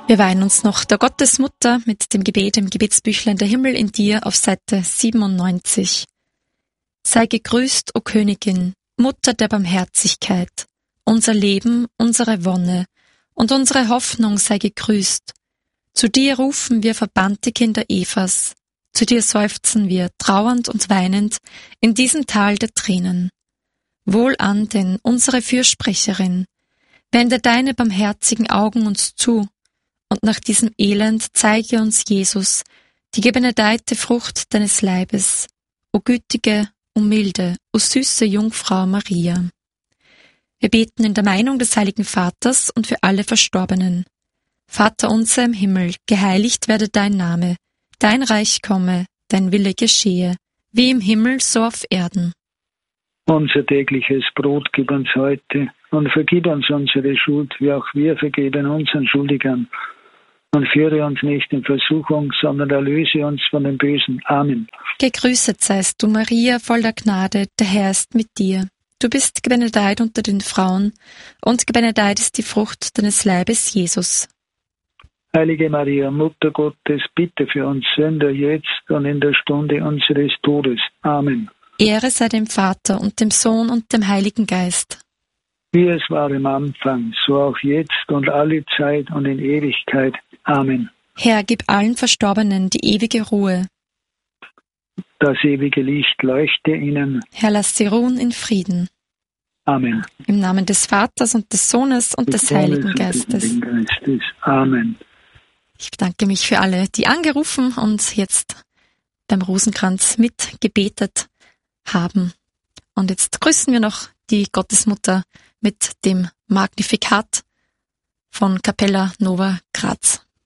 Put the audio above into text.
Wir weihen uns noch der Gottesmutter mit dem Gebet im Gebetsbüchlein Der Himmel in dir auf Seite 97. Sei gegrüßt, o Königin, Mutter der Barmherzigkeit, unser Leben, unsere Wonne und unsere Hoffnung sei gegrüßt. Zu dir rufen wir verbannte Kinder Evas, zu dir seufzen wir, trauernd und weinend, in diesem Tal der Tränen. Wohlan denn, unsere Fürsprecherin, wende deine barmherzigen Augen uns zu, und nach diesem Elend zeige uns Jesus, die gebenedeite Frucht deines Leibes, o gütige, o milde, o süße Jungfrau Maria. Wir beten in der Meinung des Heiligen Vaters und für alle Verstorbenen. Vater unser im Himmel, geheiligt werde dein Name, dein Reich komme, dein Wille geschehe, wie im Himmel so auf Erden. Unser tägliches Brot gib uns heute und vergib uns unsere Schuld, wie auch wir vergeben unseren Schuldigern. Und führe uns nicht in Versuchung, sondern erlöse uns von dem Bösen. Amen. Gegrüßet seist du, Maria, voll der Gnade, der Herr ist mit dir. Du bist gebenedeit unter den Frauen, und gebenedeit ist die Frucht deines Leibes, Jesus. Heilige Maria, Mutter Gottes, bitte für uns Sünder jetzt und in der Stunde unseres Todes. Amen. Ehre sei dem Vater und dem Sohn und dem Heiligen Geist. Wie es war im Anfang, so auch jetzt und alle Zeit und in Ewigkeit. Amen. Herr, gib allen Verstorbenen die ewige Ruhe. Das ewige Licht leuchte ihnen. Herr, lass sie ruhen in Frieden. Amen. Im Namen des Vaters und des Sohnes und des Heiligen Geistes. Amen. Ich bedanke mich für alle, die angerufen und jetzt beim Rosenkranz mitgebetet haben. Und jetzt grüßen wir noch die Gottesmutter mit dem Magnificat von Capella Nova Graz.